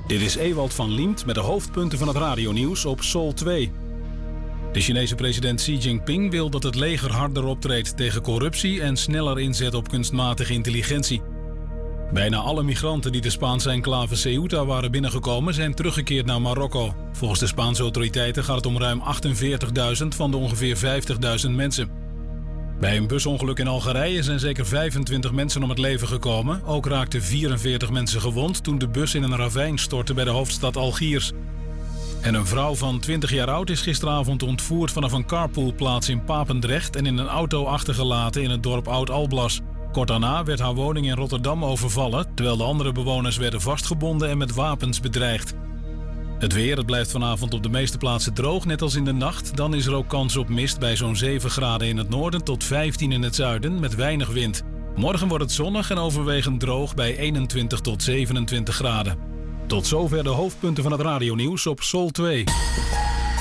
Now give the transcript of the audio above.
Dit is Ewald van Liemt met de hoofdpunten van het radionieuws op Sol 2. De Chinese president Xi Jinping wil dat het leger harder optreedt tegen corruptie en sneller inzet op kunstmatige intelligentie. Bijna alle migranten die de Spaanse enclave Ceuta waren binnengekomen zijn teruggekeerd naar Marokko. Volgens de Spaanse autoriteiten gaat het om ruim 48.000 van de ongeveer 50.000 mensen. Bij een busongeluk in Algerije zijn zeker 25 mensen om het leven gekomen. Ook raakten 44 mensen gewond toen de bus in een ravijn stortte bij de hoofdstad Algiers. En een vrouw van 20 jaar oud is gisteravond ontvoerd vanaf een carpoolplaats in Papendrecht en in een auto achtergelaten in het dorp Oud-Alblas. Kort daarna werd haar woning in Rotterdam overvallen, terwijl de andere bewoners werden vastgebonden en met wapens bedreigd. Het weer, het blijft vanavond op de meeste plaatsen droog, net als in de nacht. Dan is er ook kans op mist bij zo'n 7 graden in het noorden tot 15 in het zuiden met weinig wind. Morgen wordt het zonnig en overwegend droog bij 21 tot 27 graden. Tot zover de hoofdpunten van het radionieuws op Sol 2.